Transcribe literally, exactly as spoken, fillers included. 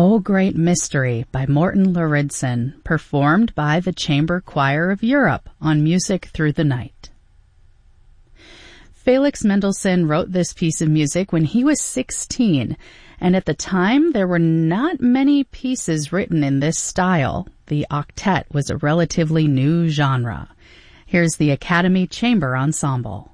O Great Mystery by Morten Lauridsen, performed by the Chamber Choir of Europe on Music Through the Night. Felix Mendelssohn wrote this piece of music when he was sixteen, and at the time there were not many pieces written in this style. The octet was a relatively new genre. Here's the Academy Chamber Ensemble.